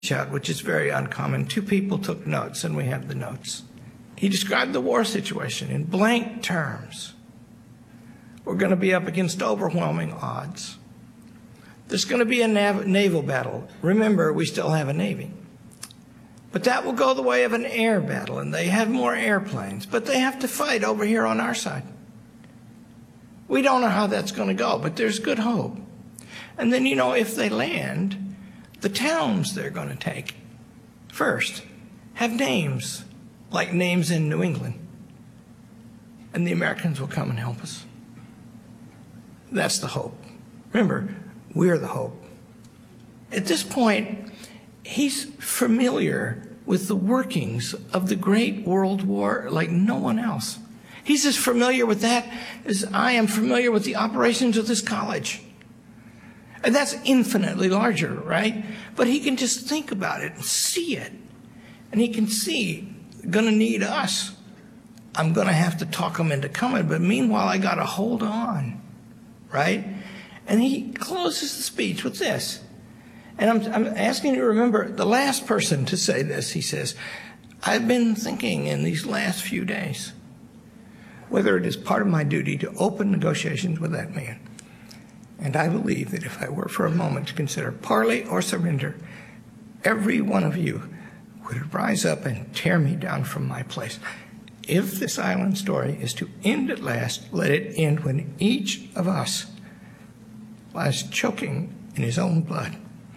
shot, which is very uncommon. Two people took notes, and we have the notes. He described the war situation in blank terms. We're going to be up against overwhelming odds. There's going to be a naval battle. Remember, we still have a navy. But that will go the way of an air battle, and they have more airplanes. But they have to fight over here on our side. We don't know how that's going to go, but there's good hope. And then, if they land, the towns they're going to take first have names, like names in New England. And the Americans will come and help us. That's the hope. Remember, we're the hope. At this point, he's familiar with the workings of the Great World War like no one else. He's as familiar with that as I am familiar with the operations of this college. And that's infinitely larger, right? But he can just think about it and see it. And he can see, going to need us. I'm going to have to talk them into coming. But meanwhile, I got to hold on, right? And he closes the speech with this. And I'm asking you to remember the last person to say this. He says, I've been thinking in these last few days whether it is part of my duty to open negotiations with that man. And I believe that if I were for a moment to consider parley or surrender, every one of you would rise up and tear me down from my place. If this island story is to end at last, let it end when each of us lies choking in his own blood.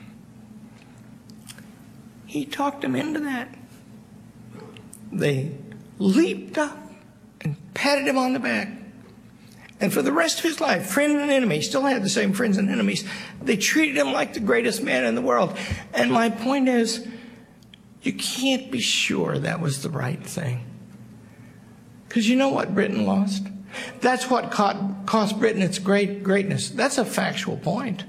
He talked them into that. They leaped up and patted him on the back. And for the rest of his life, friend and enemy, he still had the same friends and enemies. They treated him like the greatest man in the world. And my point is, you can't be sure that was the right thing. Because you know what Britain lost? That's what cost Britain its greatness. That's a factual point.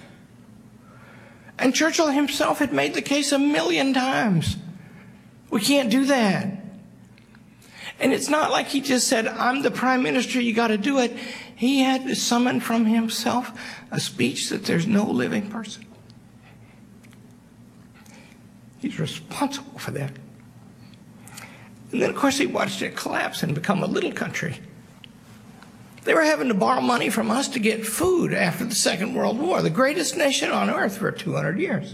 And Churchill himself had made the case 1,000,000 times. We can't do that. And it's not like he just said, I'm the prime minister, you got to do it. He had to summon from himself a speech that there's no living person. He's responsible for that. And then, of course, he watched it collapse and become a little country. They were having to borrow money from us to get food after the Second World War, the greatest nation on earth for 200 years.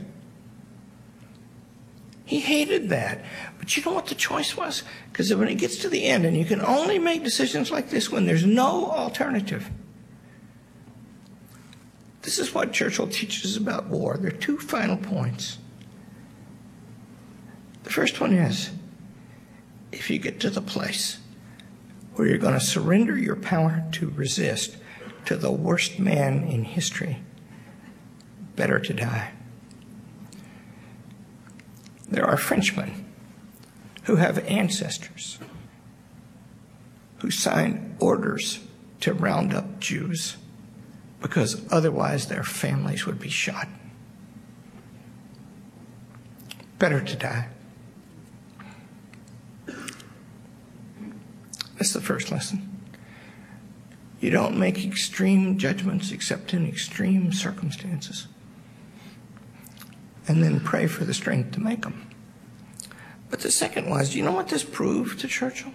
He hated that. But you know what the choice was? Because when it gets to the end, and you can only make decisions like this when there's no alternative. This is what Churchill teaches about war. There are two final points. The first one is, if you get to the place where you're going to surrender your power to resist to the worst man in history, better to die. There are Frenchmen who have ancestors who signed orders to round up Jews because otherwise their families would be shot. Better to die. That's the first lesson. You don't make extreme judgments except in extreme circumstances. And then pray for the strength to make them. But the second was, do you know what this proved to Churchill?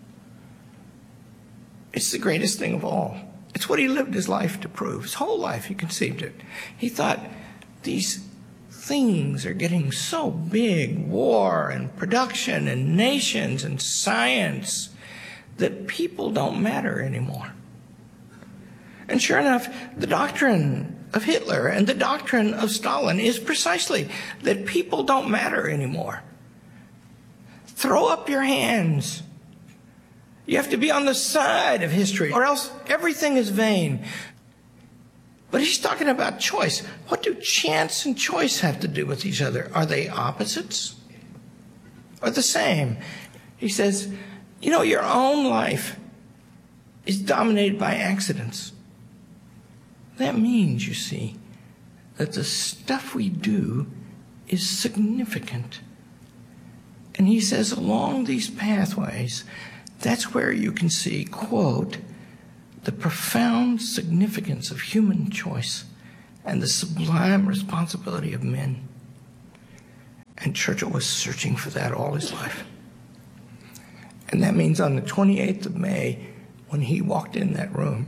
It's the greatest thing of all. It's what he lived his life to prove. His whole life he conceived it. He thought, these things are getting so big, war and production and nations and science, that people don't matter anymore. And sure enough, the doctrine of Hitler and the doctrine of Stalin is precisely that people don't matter anymore. Throw up your hands. You have to be on the side of history, or else everything is vain. But he's talking about choice. What do chance and choice have to do with each other? Are they opposites or the same? He says, you know, your own life is dominated by accidents. That means, you see, that the stuff we do is significant. And he says along these pathways, that's where you can see, quote, the profound significance of human choice and the sublime responsibility of men. And Churchill was searching for that all his life. And that means on the 28th of May, when he walked in that room,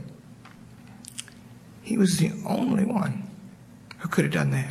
he was the only one who could have done that.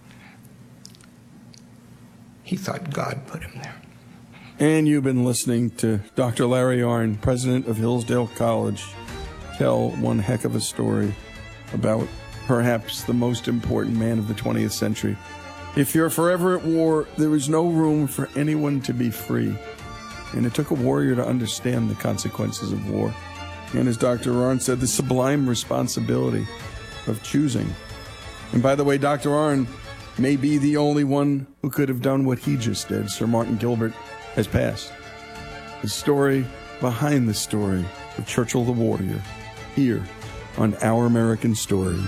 He thought God put him there. And you've been listening to Dr. Larry Arnn, president of Hillsdale College, tell one heck of a story about perhaps the most important man of the 20th century. If you're forever at war, there is no room for anyone to be free. And it took a warrior to understand the consequences of war. And as Dr. Arnn said, the sublime responsibility of choosing. And by the way, Dr. Arnn may be the only one who could have done what he just did. Sir Martin Gilbert has passed. The story behind the story of Churchill the Warrior, here on Our American Stories.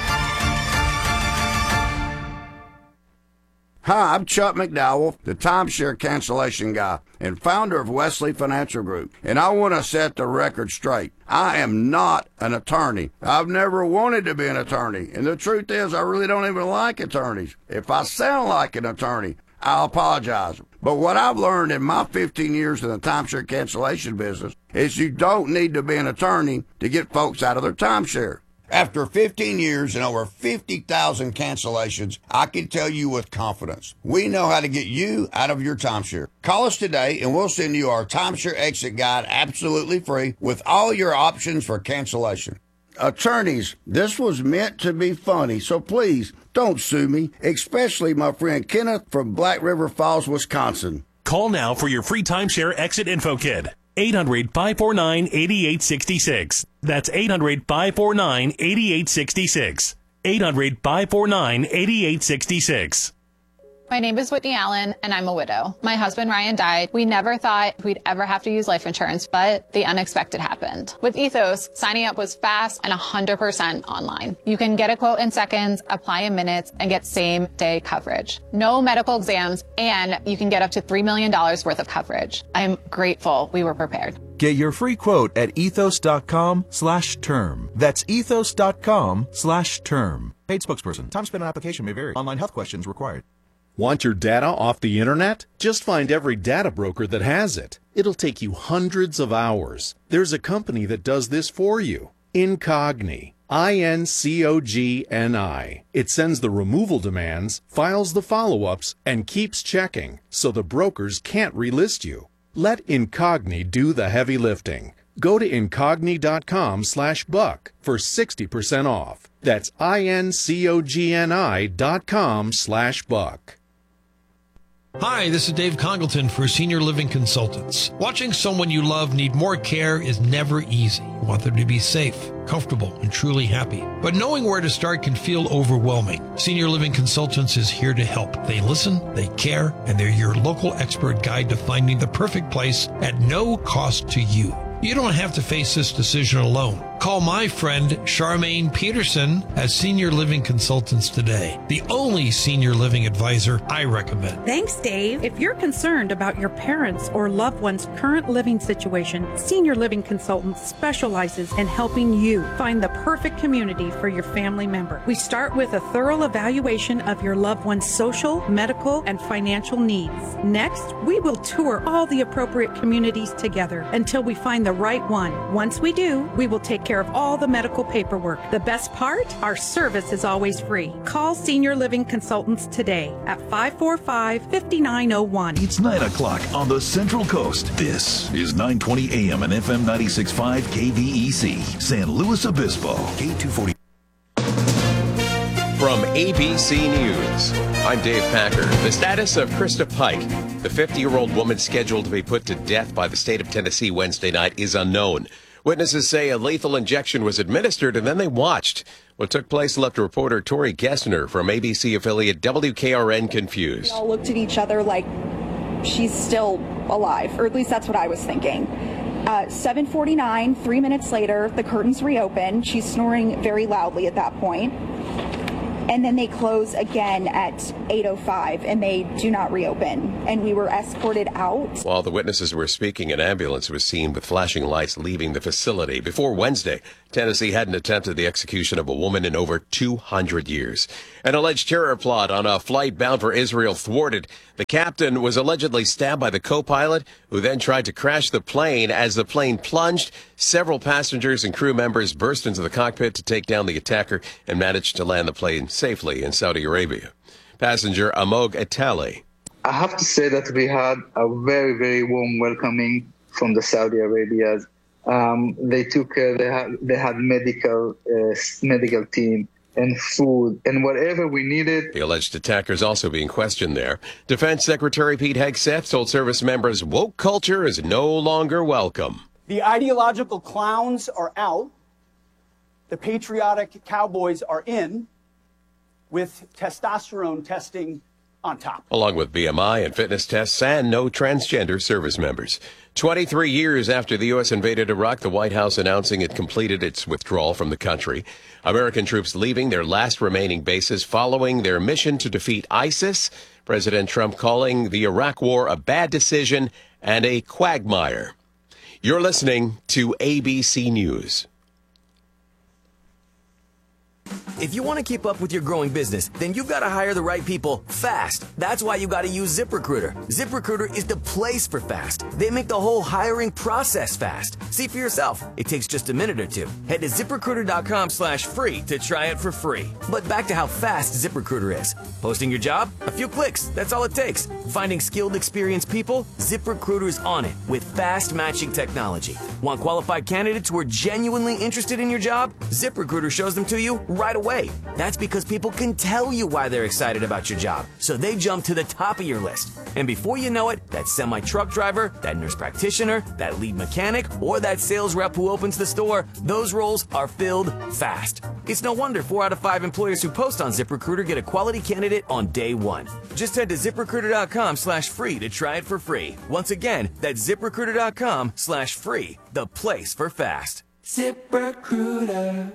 Hi, I'm Chuck McDowell, the timeshare cancellation guy and founder of Wesley Financial Group. And I want to set the record straight. I am not an attorney. I've never wanted to be an attorney. And the truth is, I really don't even like attorneys. If I sound like an attorney, I'll apologize. But what I've learned in my 15 years in the timeshare cancellation business is you don't need to be an attorney to get folks out of their timeshare. After 15 years and over 50,000 cancellations, I can tell you with confidence, we know how to get you out of your timeshare. Call us today and we'll send you our timeshare exit guide absolutely free with all your options for cancellation. Attorneys, this was meant to be funny, so please don't sue me, especially my friend Kenneth from Black River Falls, Wisconsin. Call now for your free timeshare exit info kit. 800-549-8866. That's 800-549-8866. 800-549-8866. My name is Whitney Allen, and I'm a widow. My husband, Ryan, died. We never thought we'd ever have to use life insurance, but the unexpected happened. With Ethos, signing up was fast and 100% online. You can get a quote in seconds, apply in minutes, and get same-day coverage. No medical exams, and you can get up to $3 million worth of coverage. I'm grateful we were prepared. Get your free quote at ethos.com/term. That's ethos.com/term. Paid spokesperson. Time spent on application may vary. Online health questions required. Want your data off the internet? Just find every data broker that has it. It'll take you hundreds of hours. There's a company that does this for you. Incogni. INCOGNI. It sends the removal demands, files the follow-ups, and keeps checking, so the brokers can't relist you. Let Incogni do the heavy lifting. Go to incogni.com/buck for 60% off. That's INCOGNI.com/buck. Hi, this is Dave Congleton for Senior Living Consultants. Watching someone you love need more care is never easy. You want them to be safe, comfortable, and truly happy. But knowing where to start can feel overwhelming. Senior Living Consultants is here to help. They listen, they care, and they're your local expert guide to finding the perfect place at no cost to you. You don't have to face this decision alone. Call my friend Charmaine Peterson as Senior Living Consultants today, the only senior living advisor I recommend. Thanks, Dave. If you're concerned about your parents' or loved one's current living situation, Senior Living Consultants specializes in helping you find the perfect community for your family member. We start with a thorough evaluation of your loved one's social, medical, and financial needs. Next, we will tour all the appropriate communities together until we find the right one. Once we do, we will take care of all the medical paperwork. The best part? Our service is always free. Call Senior Living Consultants today at 545-5901. It's 9 o'clock on the Central Coast. This is 920 AM and FM 96.5 KVEC, San Luis Obispo, K240. From ABC News, I'm Dave Packer. The status of Krista Pike, the 50-year-old woman scheduled to be put to death by the state of Tennessee Wednesday night, is unknown. Witnesses say a lethal injection was administered and then they watched. What took place left reporter Tori Gessner from ABC affiliate WKRN confused. We all looked at each other like she's still alive, or at least that's what I was thinking. 7:49, 3 minutes later, the curtains reopen. She's snoring very loudly at that point. and then they close again at 8:05, and they do not reopen. And we were escorted out. While the witnesses were speaking, an ambulance was seen with flashing lights leaving the facility. Before Wednesday, Tennessee hadn't attempted the execution of a woman in over 200 years. An alleged terror plot on a flight bound for Israel thwarted. The captain was allegedly stabbed by the co-pilot, who then tried to crash the plane. As the plane plunged, several passengers and crew members burst into the cockpit to take down the attacker and managed to land the plane safely in Saudi Arabia. Passenger Amog Atali. I have to say that we had a very, very warm welcoming from the Saudi Arabians. They had medical team and food and whatever we needed. The alleged attacker is also being questioned there. Defense Secretary Pete Hegseth told service members woke culture is no longer welcome. The ideological clowns are out. The patriotic cowboys are in, with testosterone testing on top. Along with BMI and fitness tests and no transgender service members. 23 years after the U.S. invaded Iraq, the White House announcing it completed its withdrawal from the country. American troops leaving their last remaining bases following their mission to defeat ISIS. President Trump calling the Iraq war a bad decision and a quagmire. You're listening to ABC News. If you want to keep up with your growing business, then you've got to hire the right people fast. That's why you got to use ZipRecruiter. ZipRecruiter is the place for fast. They make the whole hiring process fast. See for yourself. It takes just a minute or two. Head to ZipRecruiter.com/free to try it for free. But back to how fast ZipRecruiter is. Posting your job? A few clicks. That's all it takes. Finding skilled, experienced people? ZipRecruiter's on it with fast matching technology. Want qualified candidates who are genuinely interested in your job? ZipRecruiter shows them to you right away. That's because people can tell you why they're excited about your job, so they jump to the top of your list. And before you know it, that semi-truck driver, that nurse practitioner, that lead mechanic, or that sales rep who opens the store, those roles are filled fast. It's no wonder 4 out of 5 employers who post on ZipRecruiter get a quality candidate on day one. Just head to ZipRecruiter.com/free to try it for free. Once again, that's ZipRecruiter.com/free, the place for fast. ZipRecruiter.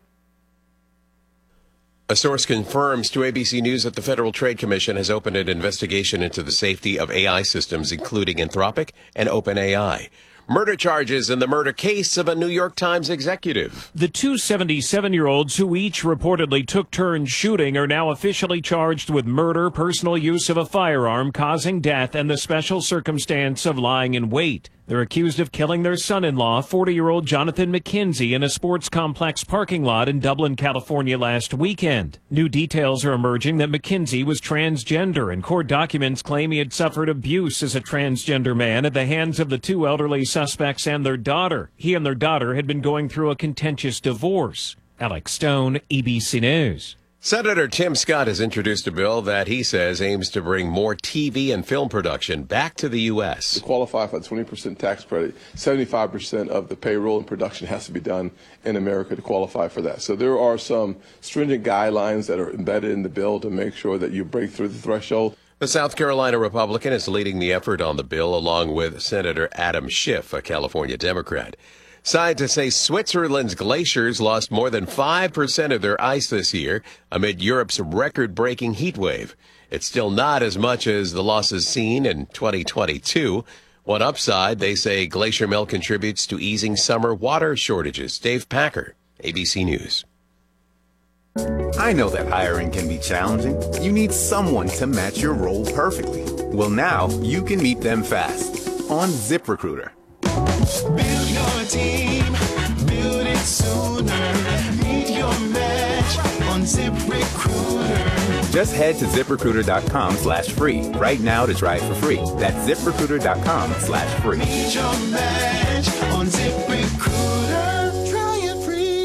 A source confirms to ABC News that the Federal Trade Commission has opened an investigation into the safety of AI systems, including Anthropic and OpenAI. Murder charges in the murder case of a New York Times executive. The two 77-year-olds who each reportedly took turns shooting are now officially charged with murder, personal use of a firearm causing death, and the special circumstance of lying in wait. They're accused of killing their son-in-law, 40-year-old Jonathan McKenzie, in a sports complex parking lot in Dublin, California last weekend. New details are emerging that McKenzie was transgender, and court documents claim he had suffered abuse as a transgender man at the hands of the two elderly suspects and their daughter. He and their daughter had been going through a contentious divorce. Alex Stone, ABC News. Senator Tim Scott has introduced a bill that he says aims to bring more TV and film production back to the U.S. To qualify for the 20% tax credit, 75% of the payroll and production has to be done in America to qualify for that. So there are some stringent guidelines that are embedded in the bill to make sure that you break through the threshold. The South Carolina Republican is leading the effort on the bill, along with Senator Adam Schiff, a California Democrat. Scientists say Switzerland's glaciers lost more than 5% of their ice this year amid Europe's record-breaking heat wave. It's still not as much as the losses seen in 2022. One upside, they say glacier melt contributes to easing summer water shortages. Dave Packer, ABC News. I know that hiring can be challenging. You need someone to match your role perfectly. Well, now you can meet them fast on ZipRecruiter. Build your team, build it sooner. Meet your match on ZipRecruiter. Just head to ZipRecruiter.com/free right now to try it for free. That's ZipRecruiter.com/free. Meet your match on ZipRecruiter. Try it free.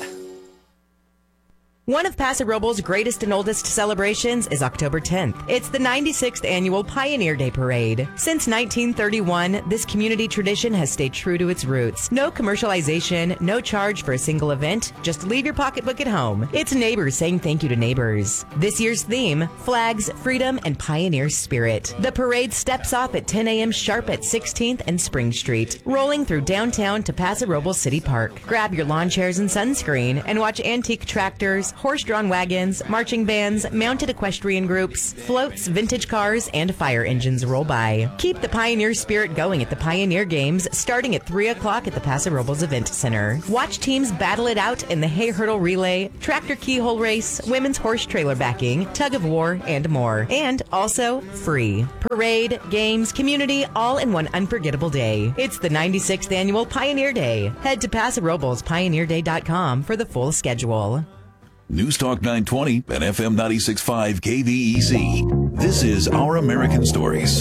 One of Paso Robles' greatest and oldest celebrations is October 10th. It's the 96th annual Pioneer Day Parade. Since 1931, this community tradition has stayed true to its roots. No commercialization, no charge for a single event. Just leave your pocketbook at home. It's neighbors saying thank you to neighbors. This year's theme, flags, freedom, and pioneer spirit. The parade steps off at 10 a.m. sharp at 16th and Spring Street, rolling through downtown to Paso Robles City Park. Grab your lawn chairs and sunscreen and watch antique tractors, horse-drawn wagons, marching bands, mounted equestrian groups, floats, vintage cars, and fire engines roll by. Keep the Pioneer spirit going at the Pioneer Games starting at 3 o'clock at the Paso Robles Event Center. Watch teams battle it out in the hay hurdle relay, tractor keyhole race, women's horse trailer backing, tug of war, and more. And also free. Parade, games, community, all in one unforgettable day. It's the 96th Annual Pioneer Day. Head to Paso Robles PioneerDay.com for the full schedule. News Talk 920 and FM 96.5 KVEC. This is Our American Stories.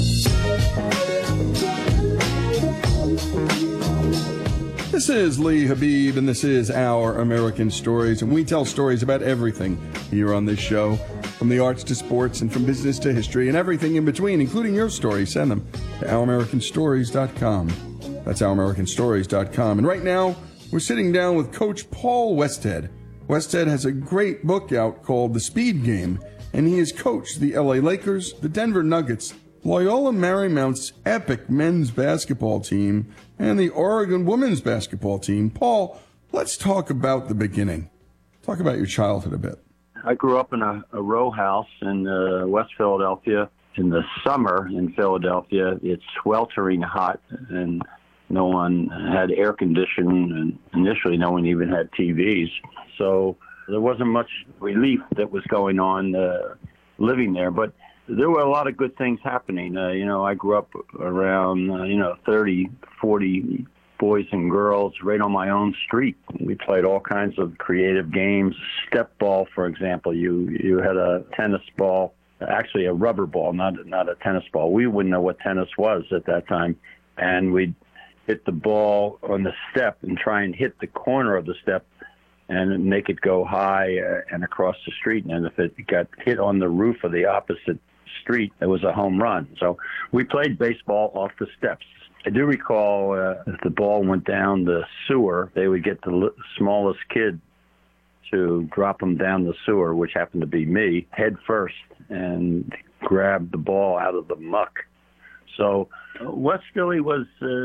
This is Lee Habib, and this is Our American Stories, and we tell stories about everything here on this show, from the arts to sports and from business to history and everything in between, including your stories. Send them to OurAmericanStories.com. That's OurAmericanStories.com. And right now, we're sitting down with Coach Paul Westhead. Westhead has a great book out called The Speed Game, and he has coached the LA Lakers, the Denver Nuggets, Loyola Marymount's epic men's basketball team, and the Oregon women's basketball team. Paul, let's talk about the beginning. Talk about your childhood a bit. I grew up in a row house in West Philadelphia. In the summer in Philadelphia, it's sweltering hot, and no one had air conditioning, and initially no one even had TVs. So there wasn't much relief that was going on living there. But there were a lot of good things happening. I grew up around, 30, 40 boys and girls right on my own street. We played all kinds of creative games. Step ball, for example. You had a tennis ball, actually a rubber ball, not a tennis ball. We wouldn't know what tennis was at that time. And we'd hit the ball on the step and try and hit the corner of the step and make it go high and across the street. And if it got hit on the roof of the opposite street, it was a home run. So we played baseball off the steps. I do recall if the ball went down the sewer, they would get the smallest kid to drop them down the sewer, which happened to be me, head first, and grab the ball out of the muck. So West Philly was,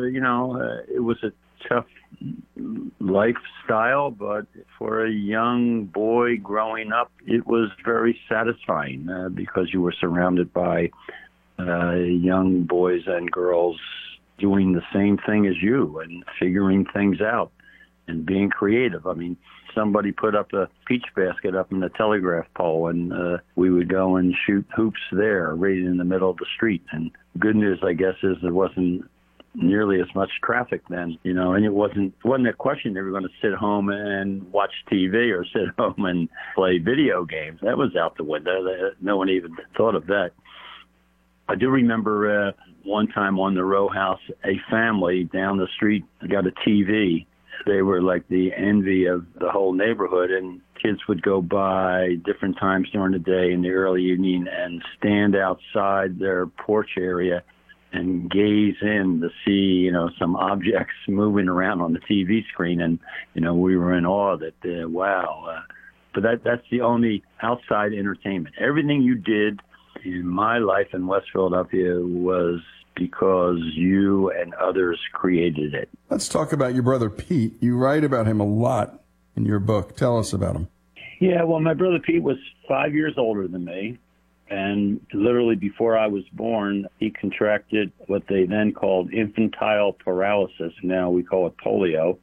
it was a tough lifestyle, but for a young boy growing up, it was very satisfying because you were surrounded by young boys and girls doing the same thing as you and figuring things out and being creative. I mean, somebody put up a peach basket up in the telegraph pole, and we would go and shoot hoops there right in the middle of the street. And good news, I guess, is there wasn't nearly as much traffic then, and it wasn't a question they were going to sit home and watch TV or sit home and play video games. That was out the window. No one even thought of that. I do remember one time on the row house, a family down the street got a TV. They were like the envy of the whole neighborhood, and kids would go by different times during the day in the early evening and stand outside their porch area and gaze in to see, some objects moving around on the TV screen. And, we were in awe that, wow. But that's the only outside entertainment. Everything you did in my life in West Philadelphia was because you and others created it. Let's talk about your brother Pete. You write about him a lot in your book. Tell us about him. Yeah, well, my brother Pete was 5 years older than me. And literally before I was born, he contracted what they then called infantile paralysis. Now we call it polio.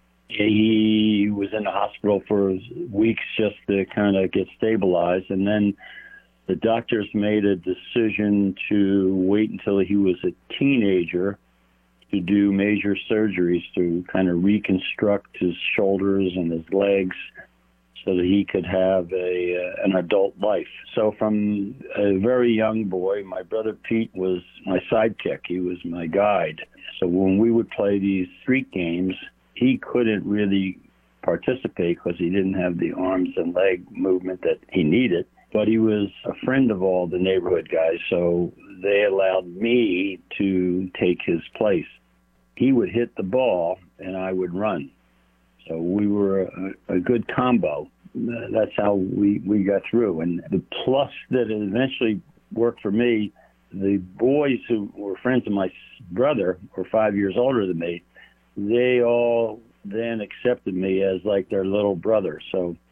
He was in the hospital for weeks just to kind of get stabilized. And then the doctors made a decision to wait until he was a teenager to do major surgeries to kind of reconstruct his shoulders and his legs so that he could have an adult life. So from a very young boy, my brother Pete was my sidekick. He was my guide. So when we would play these street games, he couldn't really participate because he didn't have the arms and leg movement that he needed. But he was a friend of all the neighborhood guys, so they allowed me to take his place. He would hit the ball, and I would run. So we were a good combo. That's how we got through. And the plus that eventually worked for me, the boys who were friends of my brother, were 5 years older than me, they all then accepted me as like their little brother. So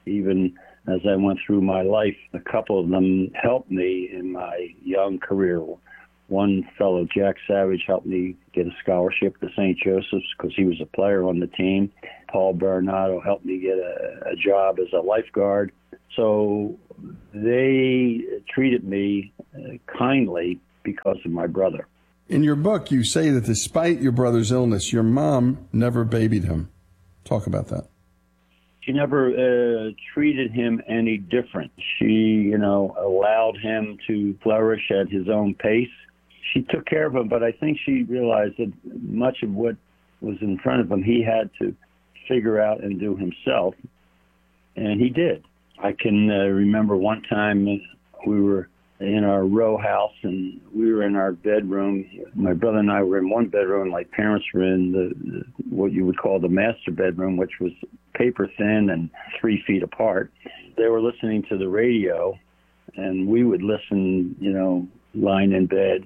even as I went through my life. A couple of them helped me in my young career. One fellow, Jack Savage, helped me get a scholarship to St. Joseph's because he was a player on the team. Paul Baronato helped me get a job as a lifeguard. So they treated me kindly because of my brother. In your book, you say that despite your brother's illness, your mom never babied him. Talk about that. She never treated him any different. She, allowed him to flourish at his own pace. She took care of him, but I think she realized that much of what was in front of him, he had to figure out and do himself, and he did. I can remember one time we were in our row house, and we were in our bedroom. My brother and I were in one bedroom. My parents were in what you would call the master bedroom, which was paper thin and 3 feet apart. They were listening to the radio, and we would listen, lying in bed.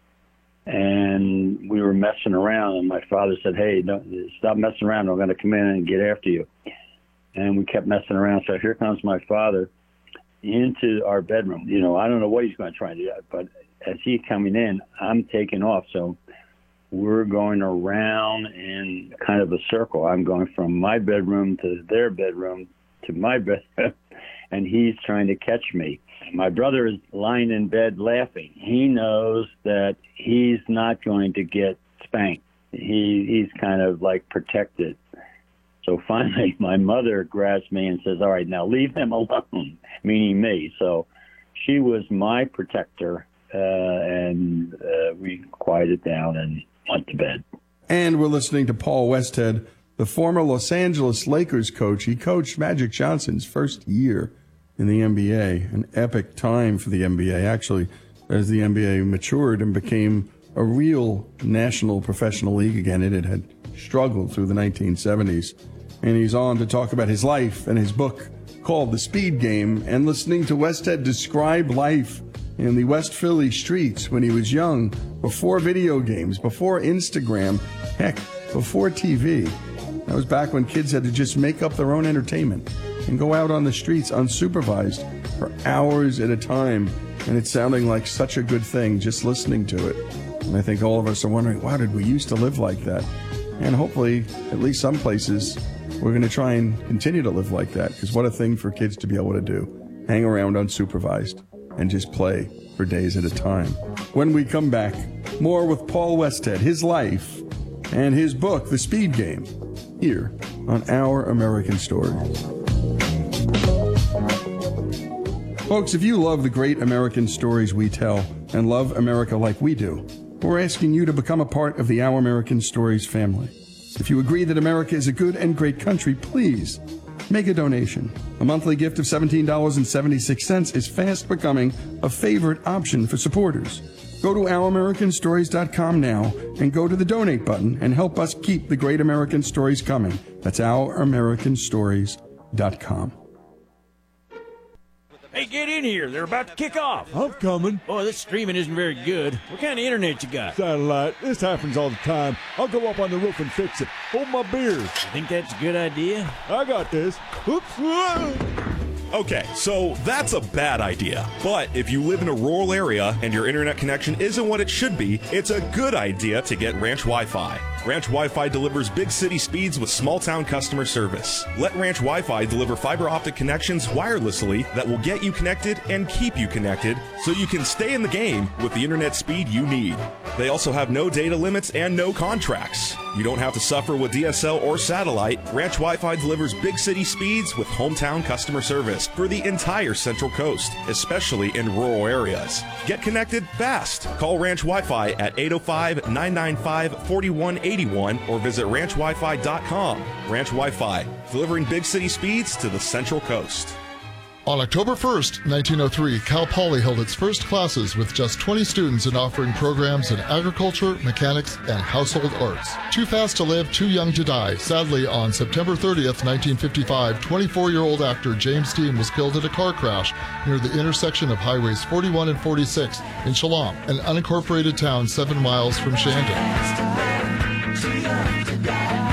And we were messing around, and my father said, "Hey, stop messing around. I'm going to come in and get after you." And we kept messing around. So here comes my father into our bedroom. I don't know what he's going to try and do, but as he's coming in, I'm taking off. So we're going around in kind of a circle. I'm going from my bedroom to their bedroom to my bedroom, and he's trying to catch me. My brother is lying in bed laughing. He knows that he's not going to get spanked. He's kind of like protected. So finally, my mother grabs me and says, "All right, now leave him alone," meaning me. So she was my protector, and we quieted down and went to bed. And we're listening to Paul Westhead, the former Los Angeles Lakers coach. He coached Magic Johnson's first year in the NBA, an epic time for the NBA, actually, as the NBA matured and became a real national professional league again. It had struggled through the 1970s. And he's on to talk about his life and his book called The Speed Game, and listening to Westhead describe life in the West Philly streets when he was young, before video games, before Instagram, heck, before TV. That was back when kids had to just make up their own entertainment and go out on the streets unsupervised for hours at a time. And it's sounding like such a good thing just listening to it. And I think all of us are wondering, wow, did we used to live like that? And hopefully, at least some places, we're going to try and continue to live like that, because what a thing for kids to be able to do. Hang around unsupervised and just play for days at a time. When we come back, more with Paul Westhead, his life, and his book, The Speed Game, here on Our American Stories. Folks, if you love the great American stories we tell and love America like we do, we're asking you to become a part of the Our American Stories family. If you agree that America is a good and great country, please make a donation. A monthly gift of $17.76 is fast becoming a favorite option for supporters. Go to OurAmericanStories.com now and go to the donate button and help us keep the great American stories coming. That's OurAmericanStories.com. Hey, get in here. They're about to kick off. I'm coming. Boy, this streaming isn't very good. What kind of internet you got? Satellite. This happens all the time. I'll go up on the roof and fix it. Hold my beer. You think that's a good idea? I got this. Oops. Okay, so that's a bad idea. But if you live in a rural area and your internet connection isn't what it should be, it's a good idea to get Ranch Wi-Fi. Ranch Wi-Fi delivers big city speeds with small town customer service. Let Ranch Wi-Fi deliver fiber optic connections wirelessly that will get you connected and keep you connected so you can stay in the game with the internet speed you need. They also have no data limits and no contracts. You don't have to suffer with DSL or satellite. Ranch Wi-Fi delivers big city speeds with hometown customer service for the entire Central Coast, especially in rural areas. Get connected fast. Call Ranch Wi-Fi at 805-995-4180 or visit ranchwifi.com. Ranch Wi-Fi, delivering big city speeds to the Central Coast. On October 1st, 1903, Cal Poly held its first classes with just 20 students and offering programs in agriculture, mechanics, and household arts. Too fast to live, too young to die. Sadly, on September 30th, 1955, 24-year-old actor James Dean was killed in a car crash near the intersection of Highways 41 and 46 in Shalom, an unincorporated town 7 miles from Shandon. Dean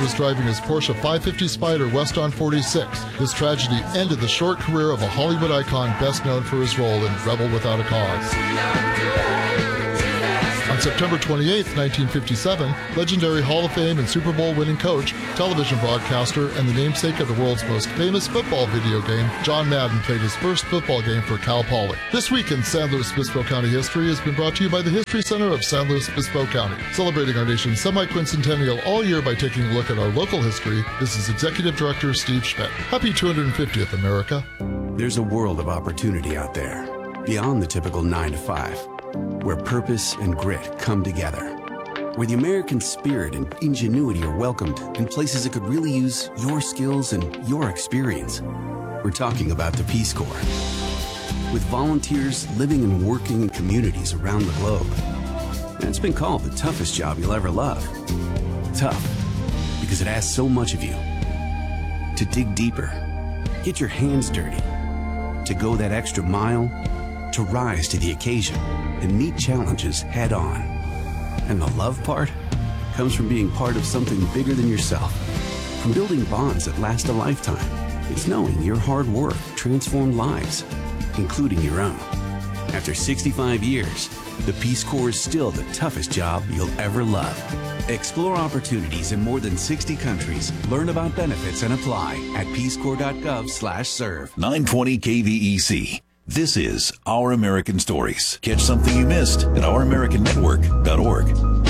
was driving his Porsche 550 Spyder west on 46. This tragedy ended the short career of a Hollywood icon best known for his role in Rebel Without a Cause. On September 28, 1957, legendary Hall of Fame and Super Bowl winning coach, television broadcaster, and the namesake of the world's most famous football video game, John Madden played his first football game for Cal Poly. This week in San Luis Obispo County history has been brought to you by the History Center of San Luis Obispo County. Celebrating our nation's semi-quincentennial all year by taking a look at our local history, this is Executive Director Steve Schmidt. Happy 250th, America. There's a world of opportunity out there, beyond the typical 9 to 5. Where purpose and grit come together. Where the American spirit and ingenuity are welcomed in places that could really use your skills and your experience. We're talking about the Peace Corps. With volunteers living and working in communities around the globe. And it's been called the toughest job you'll ever love. Tough, because it asks so much of you. To dig deeper, get your hands dirty, to go that extra mile, to rise to the occasion and meet challenges head on. And the love part comes from being part of something bigger than yourself. From building bonds that last a lifetime. It's knowing your hard work transformed lives, including your own. After 65 years, the Peace Corps is still the toughest job you'll ever love. Explore opportunities in more than 60 countries. Learn about benefits and apply at peacecorps.gov/serve. 920 KVEC. This is Our American Stories. Catch something you missed at ouramericannetwork.org.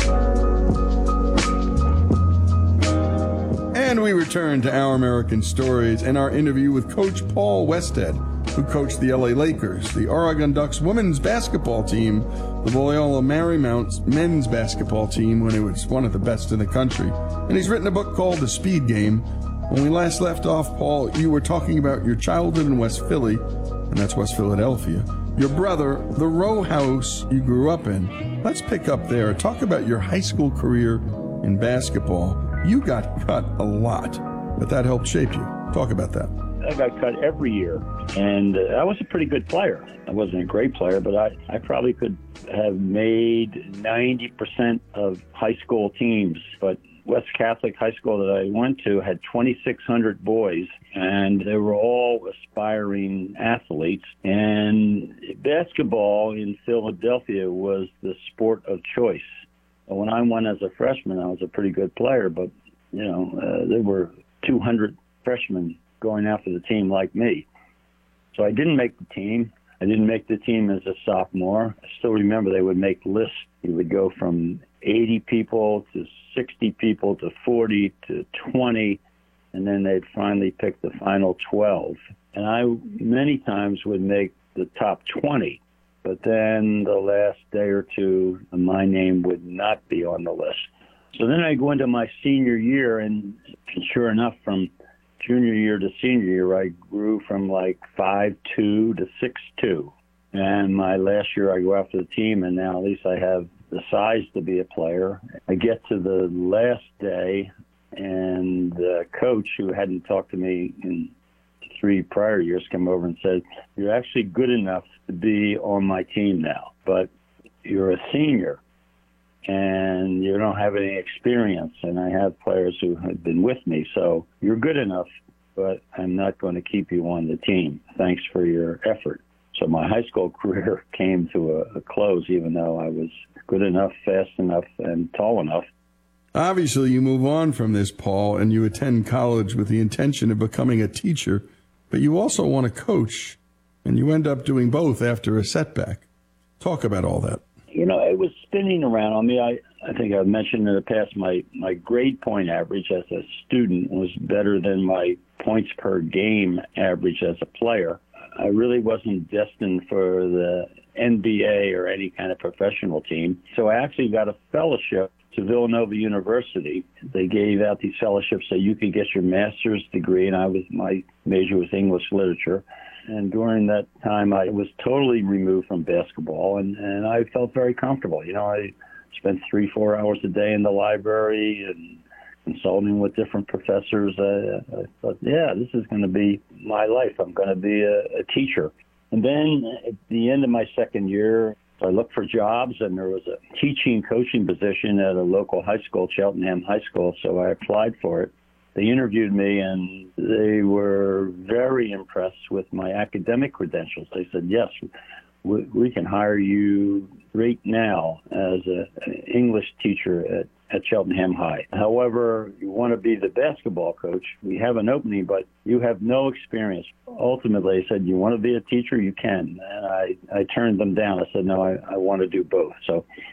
And we return to Our American Stories and our interview with Coach Paul Westhead, who coached the LA Lakers, the Oregon Ducks women's basketball team, the Loyola Marymount men's basketball team when it was one of the best in the country. And he's written a book called The Speed Game. When we last left off, Paul, you were talking about your childhood in West Philly, and that's West Philadelphia. Your brother, the row house you grew up in. Let's pick up there. Talk about your high school career in basketball. You got cut a lot, but that helped shape you. Talk about that. I got cut every year, and I was a pretty good player. I wasn't a great player, but I probably could have made 90% of high school teams, but West Catholic High School that I went to had 2,600 boys, and they were all aspiring athletes. And basketball in Philadelphia was the sport of choice. When I went as a freshman, I was a pretty good player, but, there were 200 freshmen going after the team like me. So I didn't make the team. I didn't make the team as a sophomore. I still remember they would make lists. You would go from 80 people to 60 people to 40 to 20, and then they'd finally pick the final 12. And I many times would make the top 20, but then the last day or two, my name would not be on the list. So then I go into my senior year, and sure enough, from junior year to senior year, I grew from like 5'2" to 6'2". And my last year, I go after the team, and now at least I have the size to be a player. I get to the last day, and the coach, who hadn't talked to me in 3 prior years, come over and said, "You're actually good enough to be on my team now, but you're a senior, and you don't have any experience, and I have players who have been with me, so you're good enough, but I'm not going to keep you on the team. Thanks for your effort." So my high school career came to a close, even though I was good enough, fast enough, and tall enough. Obviously, you move on from this, Paul, and you attend college with the intention of becoming a teacher, but you also want to coach, and you end up doing both after a setback. Talk about all that. It was spinning around on me. I think I've mentioned in the past, my grade point average as a student was better than my points per game average as a player. I really wasn't destined for the NBA or any kind of professional team. So I actually got a fellowship to Villanova University. They gave out these fellowships so you could get your master's degree, and my major was English literature. And during that time, I was totally removed from basketball, and I felt very comfortable. I spent 3-4 hours a day in the library and consulting with different professors. I thought, this is going to be my life. I'm going to be a teacher. And then at the end of my second year, I looked for jobs, and there was a teaching coaching position at a local high school, Cheltenham High School, so I applied for it. They interviewed me, and they were very impressed with my academic credentials. They said, yes, we can hire you right now as an English teacher at Cheltenham High. However, you want to be the basketball coach, we have an opening, but you have no experience. Ultimately, I said, you want to be a teacher? You can. And I turned them down. I said, no, I want to do both. So